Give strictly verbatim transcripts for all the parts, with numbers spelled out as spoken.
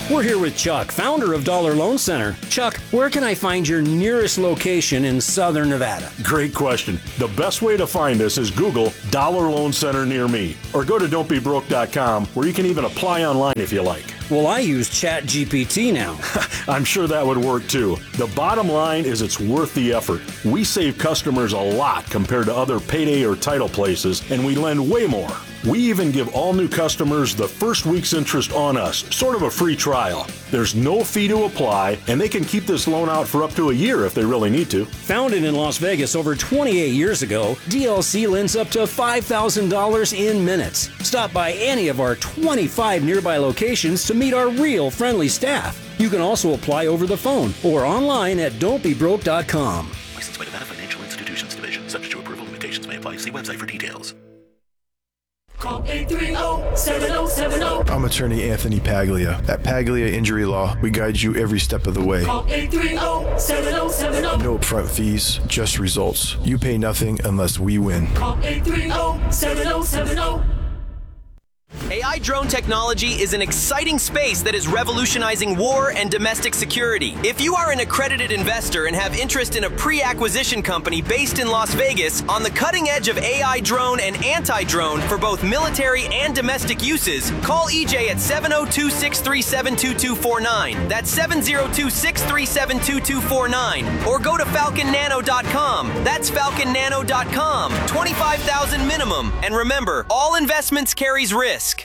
We're here with Chuck, founder of Dollar Loan Center. Chuck, where can I find your nearest location in Southern Nevada? Great question. The best way to find us is Google Dollar Loan Center near me, or go to don't be broke dot com, where you can even apply online if you like. Well, I use Chat G P T now. I'm sure that would work too. The bottom line is it's worth the effort. We save customers a lot compared to other payday or title places, and we lend way more. We even give all new customers the first week's interest on us, sort of a free trial. There's no fee to apply, and they can keep this loan out for up to a year if they really need to. Founded in Las Vegas over twenty-eight years ago, D L C lends up to five thousand dollars in minutes. Stop by any of our twenty-five nearby locations to meet our real friendly staff. You can also apply over the phone or online at don't be broke dot com. Licensed by Nevada Financial Institutions Division. Subject to approval, limitations may apply. See website for details. Call eight three zero, seven zero seven zero. I'm attorney Anthony Paglia. At Paglia Injury Law, we guide you every step of the way. Call eight three zero, seven zero seven zero. No upfront fees, just results. You pay nothing unless we win. Call eight three zero, seven zero seven zero. A I drone technology is an exciting space that is revolutionizing war and domestic security. If you are an accredited investor and have interest in a pre-acquisition company based in Las Vegas on the cutting edge of A I drone and anti-drone for both military and domestic uses, call E J at seven zero two, six three seven, two two four nine. That's seven zero two, six three seven, two two four nine. Or go to falcon nano dot com. That's falcon nano dot com. twenty-five thousand dollars minimum. And remember, all investments carries risk.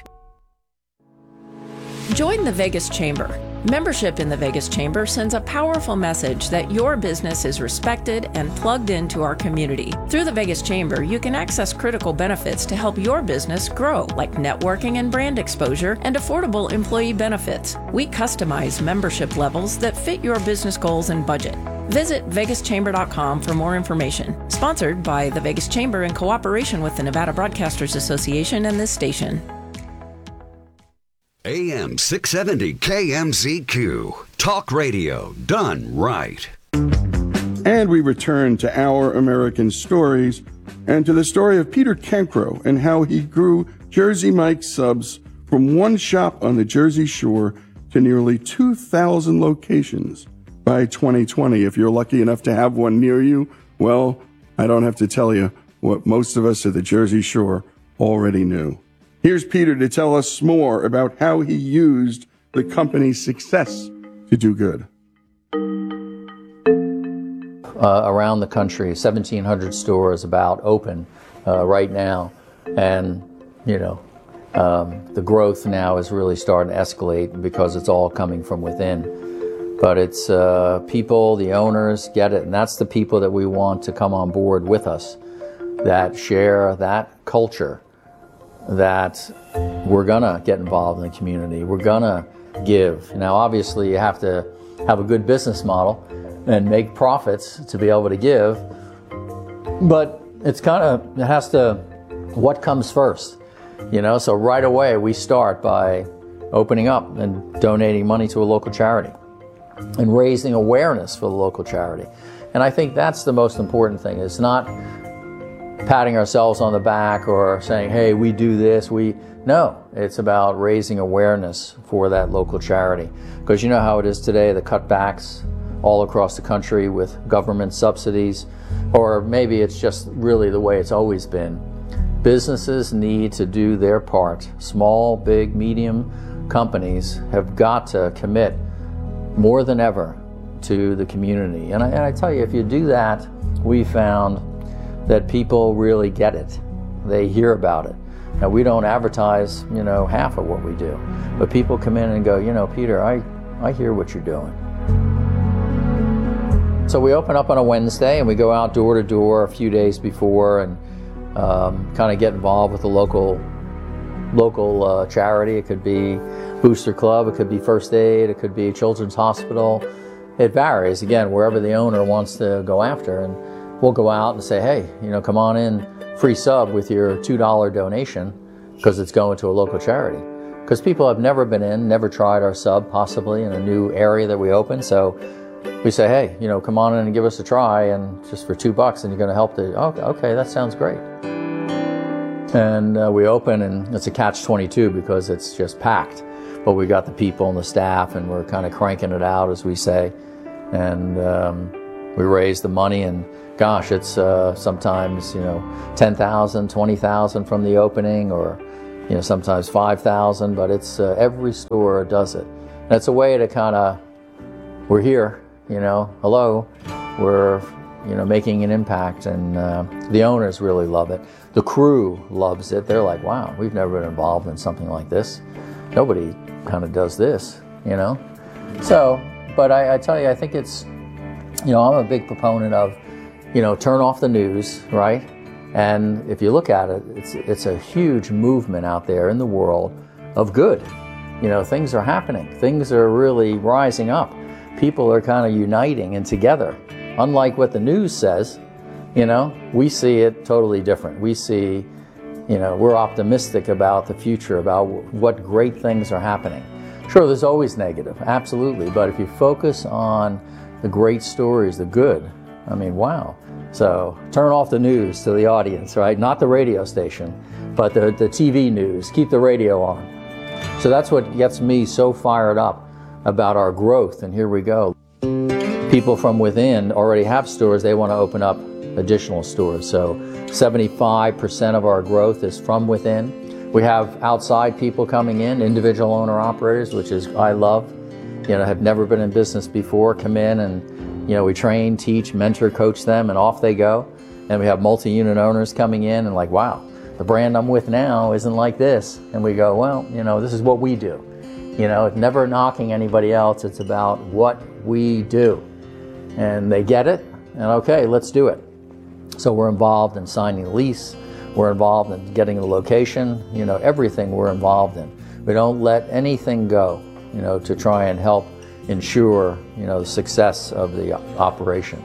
Join the Vegas Chamber. Membership in the Vegas Chamber sends a powerful message that your business is respected and plugged into our community. Through the Vegas Chamber, you can access critical benefits to help your business grow, like networking and brand exposure and affordable employee benefits. We customize membership levels that fit your business goals and budget. Visit vegas chamber dot com for more information. Sponsored by the Vegas Chamber in cooperation with the Nevada Broadcasters Association and this station. A M six seventy K M Z Q. Talk radio done right. And we return to Our American Stories and to the story of Peter Cancro and how he grew Jersey Mike's subs from one shop on the Jersey Shore to nearly two thousand locations by twenty twenty. If you're lucky enough to have one near you, well, I don't have to tell you what most of us at the Jersey Shore already knew. Here's Peter to tell us more about how he used the company's success to do good. Uh, around the country, seventeen hundred stores about open uh, right now. And, you know, um, the growth now is really starting to escalate because it's all coming from within. But it's uh, people, the owners get it, and that's the people that we want to come on board with us, that share that culture, that we're gonna get involved in the community, we're gonna give. Now obviously you have to have a good business model and make profits to be able to give, but it's kind of, it has to, what comes first, you know? So right away we start by opening up and donating money to a local charity and raising awareness for the local charity. And I think that's the most important thing. It's not patting ourselves on the back or saying, hey, we do this, we, no, it's about raising awareness for that local charity. Because you know how it is today, the cutbacks all across the country with government subsidies, or maybe it's just really the way it's always been. Businesses need to do their part. Small, big, medium companies have got to commit more than ever to the community. And I, and I tell you, if you do that, we found that people really get it. They hear about it. Now, we don't advertise, you know, half of what we do, but people come in and go, you know, Peter, I, I hear what you're doing. So we open up on a Wednesday and we go out door to door a few days before and um, kind of get involved with the local local uh, charity. It could be Booster Club, it could be First Aid, it could be Children's Hospital. It varies, again, wherever the owner wants to go after. And we'll go out and say, hey, you know, come on in, free sub with your two dollar donation, because it's going to a local charity. Because people have never been in, never tried our sub, possibly, in a new area that we open. So we say, hey, you know, come on in and give us a try, and just for two bucks, and you're going to help the, oh, okay, that sounds great. And uh, we open, and it's a catch twenty-two because it's just packed. but we got the people and the staff, and we're kind of cranking it out, as we say. And um, we raise the money, and gosh, it's uh, sometimes, you know, ten thousand, twenty thousand from the opening, or, you know, sometimes five thousand, but it's uh, every store does it. And it's a way to kind of, we're here, you know, hello, we're, you know, making an impact, and uh, the owners really love it. The crew loves it. They're like, wow, we've never been involved in something like this. Nobody kind of does this, you know. So, but I, I tell you, I think it's, you know, I'm a big proponent of, you know, turn off the news, right? And if you look at it, it's, it's a huge movement out there in the world of good. You know, things are happening. Things are really rising up. People are kind of uniting and together. Unlike what the news says, you know, we see it totally different. We see, you know, we're optimistic about the future, about what great things are happening. Sure, there's always negative, absolutely, but if you focus on the great stories, the good, I mean, wow. So turn off the news to the audience, right? Not the radio station, but the, the T V news. Keep the radio on. So that's what gets me so fired up about our growth, and here we go. People from within already have stores. They want to open up additional stores. So seventy-five percent of our growth is from within. We have outside people coming in, individual owner operators, which is I love. You know, have never been in business before, come in and, you know, we train, teach, mentor, coach them, and off they go. And we have multi-unit owners coming in and like, wow, the brand I'm with now isn't like this. And we go, well, you know, this is what we do. You know, it's never knocking anybody else. It's about what we do. And they get it, and okay, let's do it. So we're involved in signing the lease. We're involved in getting the location. You know, everything we're involved in. We don't let anything go, you know, to try and help ensure, you know, the success of the operation.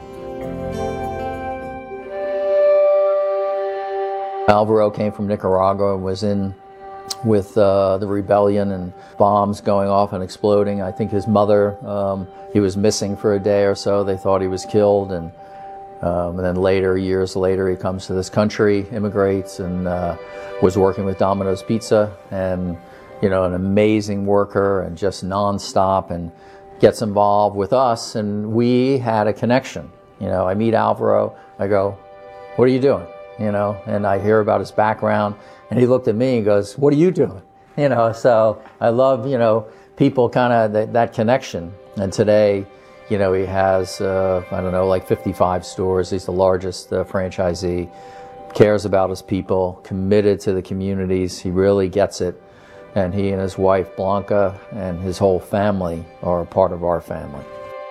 Alvaro came from Nicaragua and was in with uh, the rebellion and bombs going off and exploding. I think his mother, um, he was missing for a day or so. They thought he was killed, and, um, and then later, years later, he comes to this country, immigrates, and uh, was working with Domino's Pizza, and, you know, an amazing worker and just nonstop, and gets involved with us, and we had a connection. You know, I meet Alvaro, I go, what are you doing? You know, and I hear about his background, and he looked at me and goes, what are you doing? You know, so I love, you know, people kind of that, that connection. And today, you know, he has, uh, I don't know, like fifty-five stores. He's the largest uh, franchisee, cares about his people, committed to the communities. He really gets it. And he and his wife, Blanca, and his whole family are a part of our family.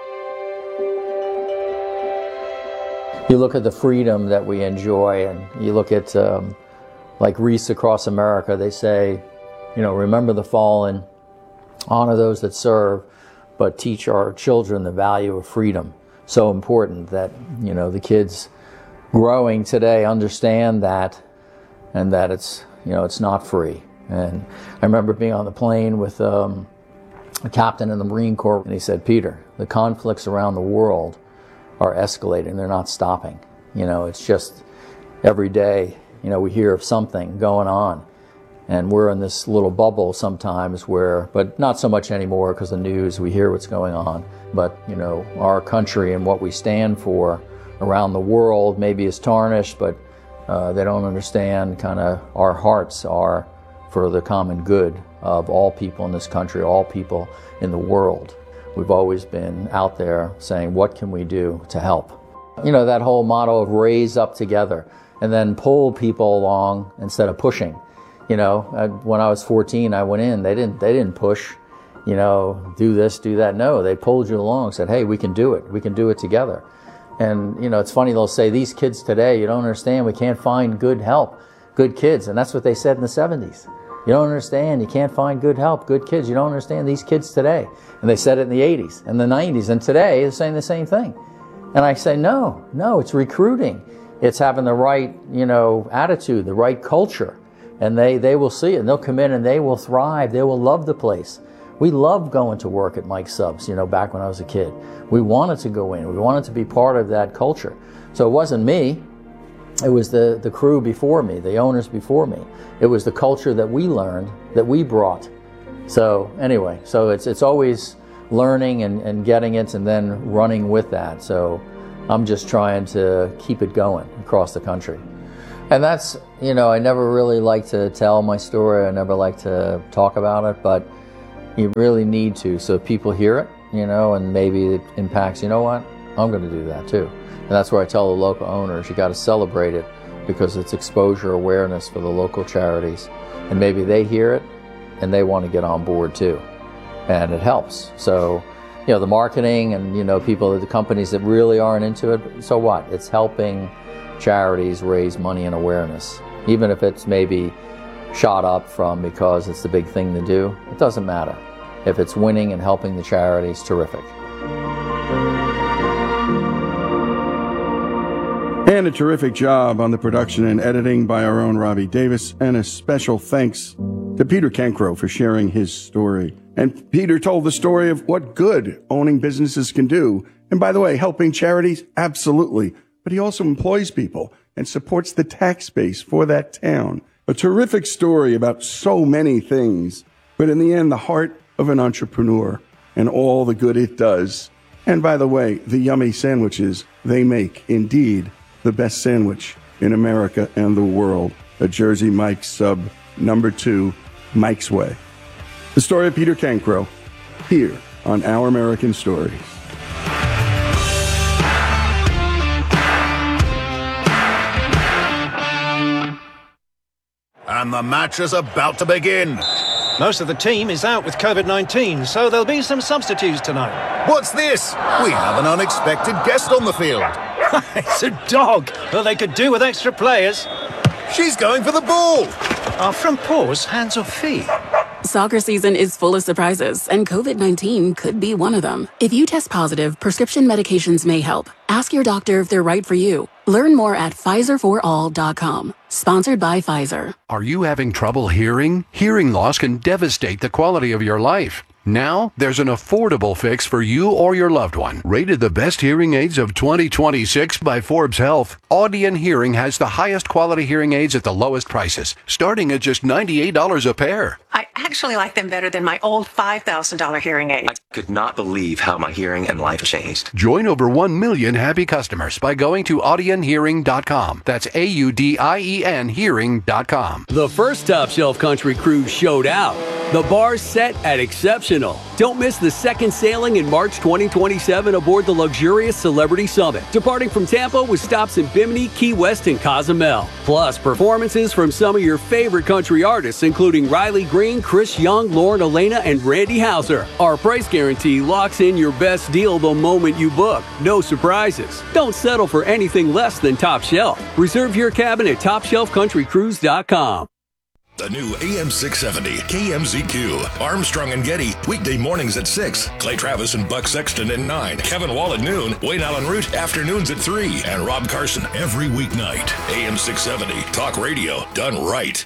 You look at the freedom that we enjoy, and you look at, um, like Reese Across America, they say, you know, remember the fallen, honor those that serve, but teach our children the value of freedom. So important that, you know, the kids growing today understand that, and that it's, you know, it's not free. And I remember being on the plane with um, a captain in the Marine Corps, and he said, Peter, the conflicts around the world are escalating. They're not stopping. You know, it's just every day, you know, we hear of something going on. And we're in this little bubble sometimes where, but not so much anymore because the news, we hear what's going on. But, you know, our country and what we stand for around the world maybe is tarnished, but uh, they don't understand kind of our hearts are for the common good of all people in this country, all people in the world. We've always been out there saying, what can we do to help? You know, that whole motto of raise up together and then pull people along instead of pushing. You know, I, when I was fourteen, I went in, they didn't, they didn't push, you know, do this, do that. No, they pulled you along, said, hey, we can do it. We can do it together. And, you know, it's funny, they'll say, these kids today, you don't understand, we can't find good help, good kids. And that's what they said in the seventies. You don't understand, you can't find good help, good kids. You don't understand these kids today. And they said it in the eighties and the nineties, and today they're saying the same thing. And I say, no, no, it's recruiting. It's having the right, you know, attitude, the right culture. And they, they will see it, and they'll come in and they will thrive. They will love the place. We loved going to work at Mike's Subs, you know, back when I was a kid. We wanted to go in. We wanted to be part of that culture. So it wasn't me. It was the, the crew before me, the owners before me. It was the culture that we learned, that we brought, So anyway, so it's it's always learning and, and getting it and then running with that. So I'm just trying to keep it going across the country. And that's, you know, I never really like to tell my story. I never like to talk about it, but you really need to, so people hear it, you know, and maybe it impacts, you know what, I'm going to do that too. And that's where I tell the local owners, you got to celebrate it because it's exposure awareness for the local charities. And maybe they hear it and they want to get on board too. And it helps. So, you know, the marketing and, you know, people, the companies that really aren't into it, so what? It's helping charities raise money and awareness. Even if it's maybe shot up from because it's the big thing to do, it doesn't matter. If it's winning and helping the charities, terrific. And a terrific job on the production and editing by our own Robbie Davis, and a special thanks to Peter Cancro for sharing his story. And Peter told the story of what good owning businesses can do. And by the way, helping charities, absolutely. But he also employs people and supports the tax base for that town. A terrific story about so many things, but in the end, the heart of an entrepreneur and all the good it does. And by the way, the yummy sandwiches they make, indeed, the best sandwich in America and the world. A Jersey Mike's sub, number two, Mike's Way. The story of Peter Cancro, here on Our American Stories. And the match is about to begin. Most of the team is out with COVID nineteen, so there'll be some substitutes tonight. What's this? We have an unexpected guest on the field. It's a dog. Well, they could do with extra players. She's going for the ball. Are front paws hands or feet? Soccer season is full of surprises, and COVID nineteen could be one of them. If you test positive, prescription medications may help. Ask your doctor if they're right for you. Learn more at Pfizer for all dot com. Sponsored by Pfizer. Are you having trouble hearing? Hearing loss can devastate the quality of your life. Now, there's an affordable fix for you or your loved one. Rated the best hearing aids of twenty twenty-six by Forbes Health, Audion Hearing has the highest quality hearing aids at the lowest prices, starting at just ninety-eight dollars a pair. I actually like them better than my old five thousand dollars hearing aid. I could not believe how my hearing and life changed. Join over one million happy customers by going to audion hearing dot com. That's A U D I E N hearing dot com. The first Top Shelf Country Cruise showed out. The bar's set at exceptional. Don't miss the second sailing in March twenty twenty-seven aboard the luxurious Celebrity Summit, departing from Tampa with stops in Bimini, Key West, and Cozumel. Plus, performances from some of your favorite country artists, including Riley Green, Chris Young, Lauren Elena, and Randy Houser. Our price guarantee locks in your best deal the moment you book. No surprises. Don't settle for anything less than Top Shelf. Reserve your cabin at top shelf country cruise dot com. The new A M six seventy K M Z Q. Armstrong and Getty, weekday mornings at six. Clay Travis and Buck Sexton at nine. Kevin Wall at noon. Wayne Allen Root, afternoons at three. And Rob Carson every weeknight. A M six seventy, talk radio done right.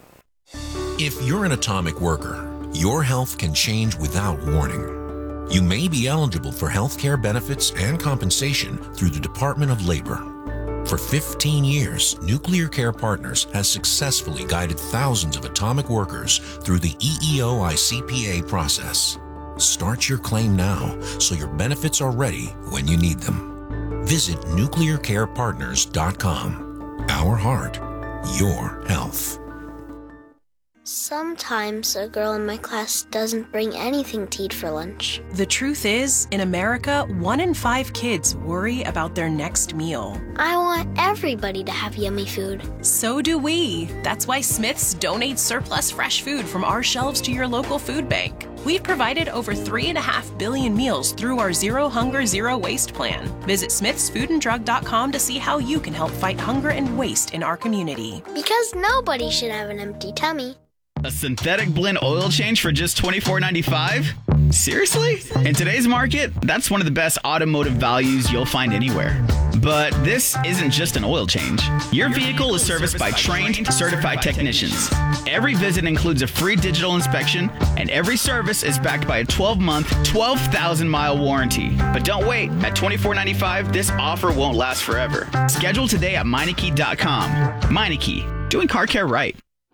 If you're an atomic worker, your health can change without warning. You may be eligible for health care benefits and compensation through the Department of Labor. For fifteen years, Nuclear Care Partners has successfully guided thousands of atomic workers through the E E O I C P A process. Start your claim now so your benefits are ready when you need them. Visit nuclear care partners dot com. Our heart, your health. Sometimes a girl in my class doesn't bring anything to eat for lunch. The truth is, in America, one in five kids worry about their next meal. I want everybody to have yummy food. So do we. That's why Smith's donates surplus fresh food from our shelves to your local food bank. We've provided over three and a half billion meals through our Zero Hunger, Zero Waste plan. Visit smiths food and drug dot com to see how you can help fight hunger and waste in our community. Because nobody should have an empty tummy. A synthetic blend oil change for just twenty-four ninety-five? Seriously? In today's market, that's one of the best automotive values you'll find anywhere. But this isn't just an oil change. Your vehicle is serviced by trained, certified technicians. Every visit includes a free digital inspection, and every service is backed by a twelve-month, twelve thousand mile warranty. But don't wait. At twenty-four ninety-five, this offer won't last forever. Schedule today at Meineke dot com. Meineke, doing car care right.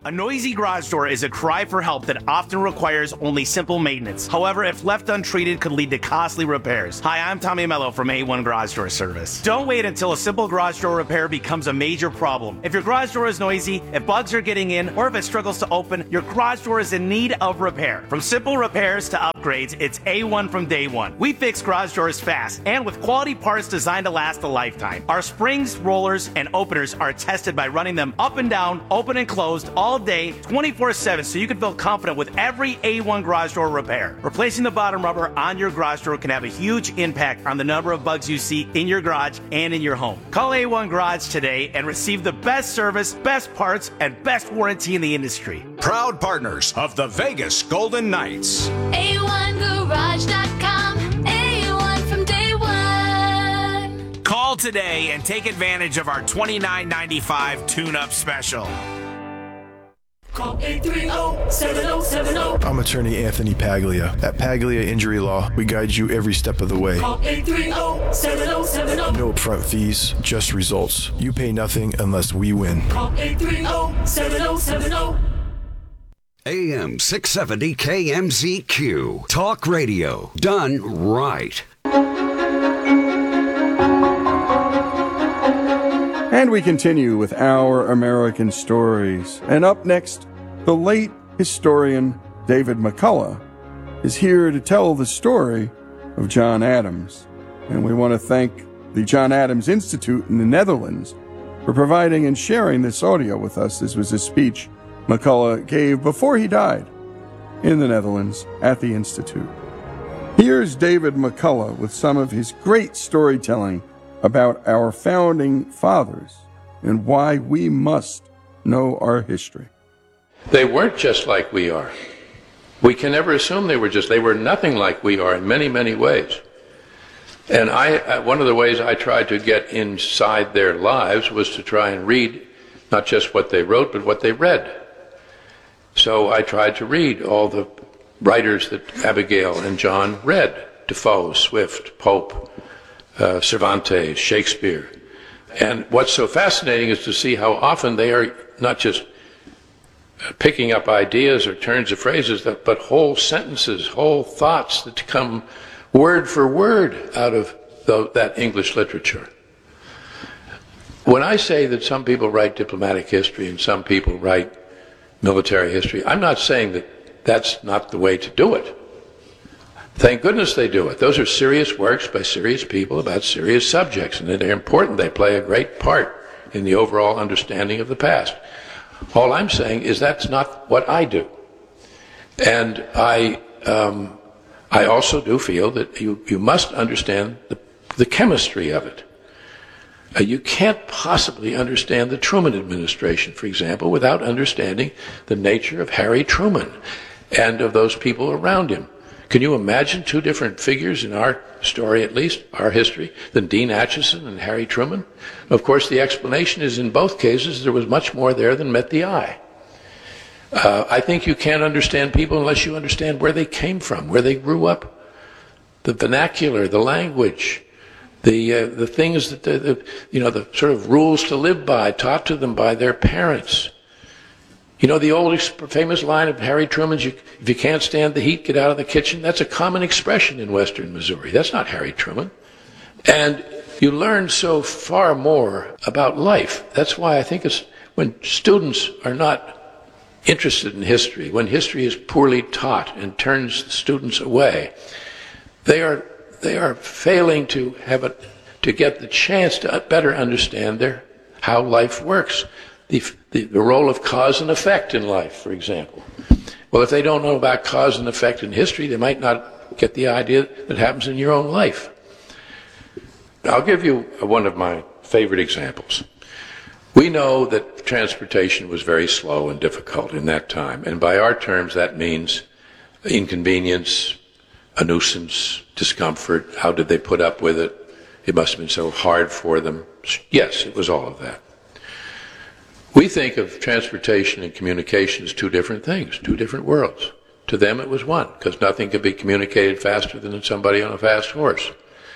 A noisy garage door is a cry for help that often requires only simple maintenance. However, if left untreated, could lead to costly repairs. Hi, I'm Tommy Mello from A one Garage Door Service. Don't wait until a simple garage door repair becomes a major problem. If your garage door is noisy, if bugs are getting in, or if it struggles to open, your garage door is in need of repair. From simple repairs to upgrades, it's A one from day one. We fix garage doors fast and with quality parts designed to last a lifetime. Our springs, rollers, and openers are tested by running them up and down, open and closed, all day, twenty-four seven, so you can feel confident with every A one garage door repair. Replacing the bottom rubber on your garage door can have a huge impact on the number of bugs you see in your garage and in your home. Call A one Garage today and receive the best service, best parts, and best warranty in the industry. Proud partners of the Vegas Golden Knights. A one garage dot com. A one from day one. Call today and take advantage of our twenty-nine ninety-five tune-up special. Call eight three zero, seven zero seven zero. I'm attorney Anthony Paglia. At Paglia Injury Law, we guide you every step of the way. Call eight three zero, seven zero seven zero. No upfront fees, just results. You pay nothing unless we win. Call eight three zero, seven zero seven zero. A M six seventy K M Z Q. Talk radio done right. And we continue with Our American Stories. And up next, the late historian David McCullough is here to tell the story of John Adams. And we want to thank the John Adams Institute in the Netherlands for providing and sharing this audio with us. This was a speech McCullough gave before he died in the Netherlands at the Institute. Here's David McCullough with some of his great storytelling about our founding fathers and why we must know our history. They weren't just like we are. We can never assume they were just. They were nothing like we are in many, many ways. And I, one of the ways I tried to get inside their lives was to try and read not just what they wrote, but what they read. So I tried to read all the writers that Abigail and John read: Defoe, Swift, Pope, uh, Cervantes, Shakespeare. And what's so fascinating is to see how often they are not just picking up ideas or turns of phrases, but whole sentences, whole thoughts that come word for word out of the, that English literature. When I say that some people write diplomatic history and some people write military history, I'm not saying that that's not the way to do it. Thank goodness they do it. Those are serious works by serious people about serious subjects, and they're important. They play a great part in the overall understanding of the past. All I'm saying is that's not what I do. And I um, I also do feel that you, you must understand the, the chemistry of it. Uh, you can't possibly understand the Truman administration, for example, without understanding the nature of Harry Truman and of those people around him. Can you imagine two different figures in our story, at least, our history, than Dean Acheson and Harry Truman? Of course, the explanation is in both cases there was much more there than met the eye. Uh, I think you can't understand people unless you understand where they came from, where they grew up, the vernacular, the language, the uh, the things that the, the you know the sort of rules to live by taught to them by their parents. You know the old famous line of Harry Truman's, you, if you can't stand the heat, get out of the kitchen. That's a common expression in western Missouri. That's not Harry Truman. And you learn so far more about life. That's why I think it's when students are not interested in history, when history is poorly taught and turns students away, they are they are failing to have a, to get the chance to better understand their how life works. The, the, the role of cause and effect in life, for example. Well, if they don't know about cause and effect in history, they might not get the idea that happens in your own life. I'll give you one of my favorite examples. We know that transportation was very slow and difficult in that time, and by our terms that means inconvenience, a nuisance, discomfort. How did they put up with it? It must have been so hard for them. Yes, it was all of that. We think of transportation and communication as two different things, two different worlds. To them it was one, because nothing could be communicated faster than somebody on a fast horse.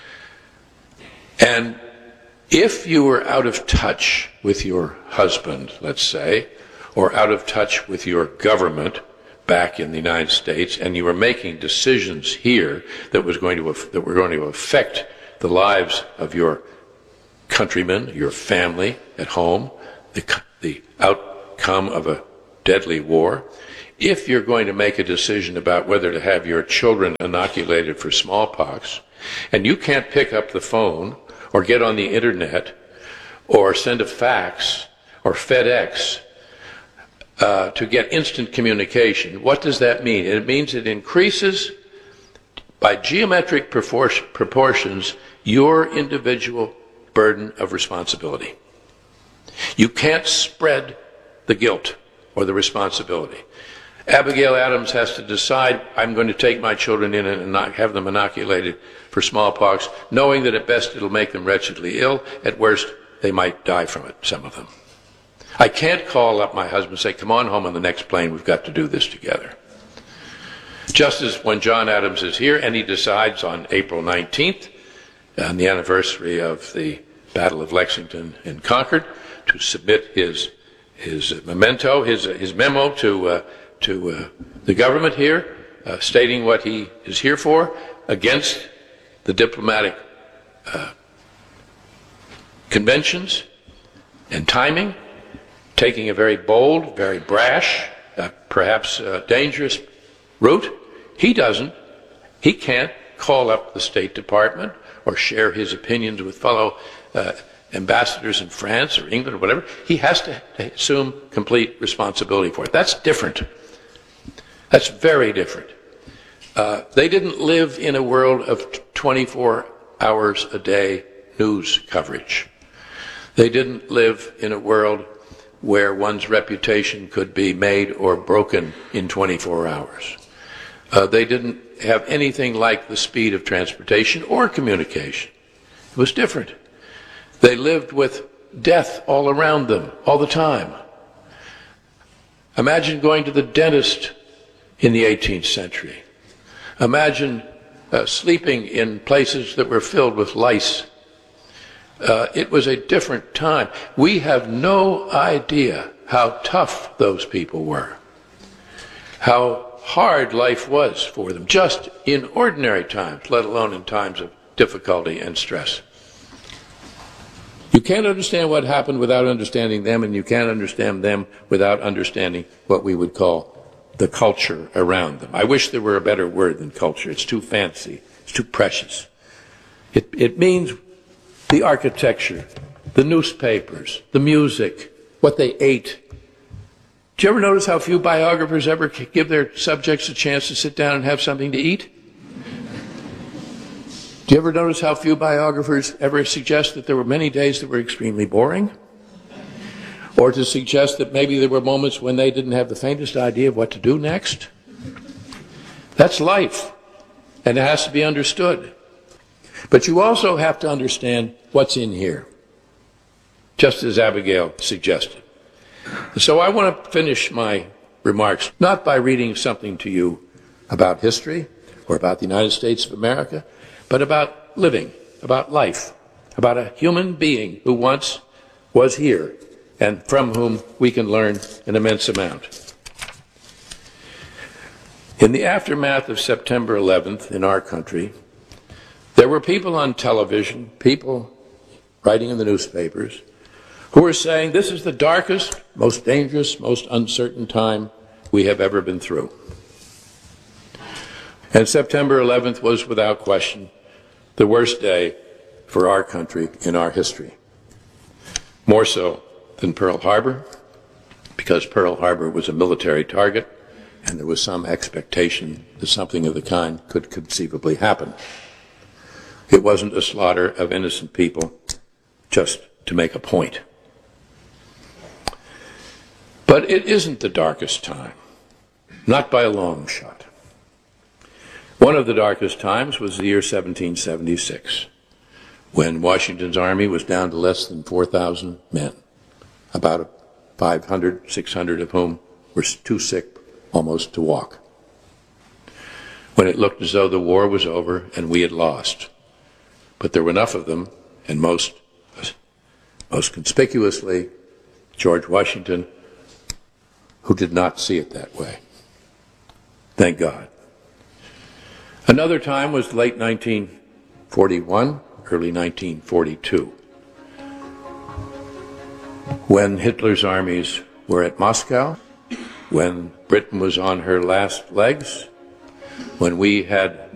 And if you were out of touch with your husband, let's say, or out of touch with your government back in the United States, and you were making decisions here that was going to that were going to affect the lives of your countrymen, your family at home, the, the outcome of a deadly war. If you're going to make a decision about whether to have your children inoculated for smallpox, and you can't pick up the phone or get on the internet or send a fax or FedEx uh, to get instant communication, what does that mean? It means it increases by geometric proportions your individual burden of responsibility. You can't spread the guilt or the responsibility. Abigail Adams has to decide, I'm going to take my children in and not have them inoculated for smallpox, knowing that at best it'll make them wretchedly ill, at worst they might die from it, some of them. I can't call up my husband and say, come on home on the next plane, we've got to do this together. Just as when John Adams is here and he decides on April nineteenth, on the anniversary of the Battle of Lexington and Concord, to submit his his memento, his his memo to uh, to uh, the government here, uh, stating what he is here for, against the diplomatic uh, conventions and timing, taking a very bold, very brash, uh, perhaps uh, dangerous route. He doesn't. He can't call up the State Department or share his opinions with fellow uh, ambassadors in France or England or whatever. He has to assume complete responsibility for it. That's different. That's very different. Uh, they didn't live in a world of twenty-four hours a day news coverage. They didn't live in a world where one's reputation could be made or broken in twenty-four hours. Uh, they didn't have anything like the speed of transportation or communication. It was different. They lived with death all around them, all the time. Imagine going to the dentist in the eighteenth century. Imagine uh, sleeping in places that were filled with lice. Uh, it was a different time. We have no idea how tough those people were, how hard life was for them, just in ordinary times, let alone in times of difficulty and stress. You can't understand what happened without understanding them, and you can't understand them without understanding what we would call the culture around them. I wish there were a better word than culture. It's too fancy. It's too precious. It, it means the architecture, the newspapers, the music, what they ate. Do you ever notice how few biographers ever give their subjects a chance to sit down and have something to eat? Do you ever notice how few biographers ever suggest that there were many days that were extremely boring? Or to suggest that maybe there were moments when they didn't have the faintest idea of what to do next? That's life, and it has to be understood. But you also have to understand what's in here, just as Abigail suggested. So I want to finish my remarks not by reading something to you about history or about the United States of America, but about living, about life, about a human being who once was here and from whom we can learn an immense amount. In the aftermath of September eleventh in our country, there were people on television, people writing in the newspapers, who were saying this is the darkest, most dangerous, most uncertain time we have ever been through. And September eleventh was, without question, the worst day for our country in our history. More so than Pearl Harbor, because Pearl Harbor was a military target, and there was some expectation that something of the kind could conceivably happen. It wasn't a slaughter of innocent people just to make a point. But it isn't the darkest time, not by a long shot. One of the darkest times was the year seventeen seventy-six, when Washington's army was down to less than four thousand men, about five hundred, six hundred of whom were too sick almost to walk. When it looked as though the war was over and we had lost. But there were enough of them, and most, most conspicuously, George Washington who did not see it that way. Thank God. Another time was late nineteen forty-one, early nineteen forty-two, when Hitler's armies were at Moscow, when Britain was on her last legs, when we had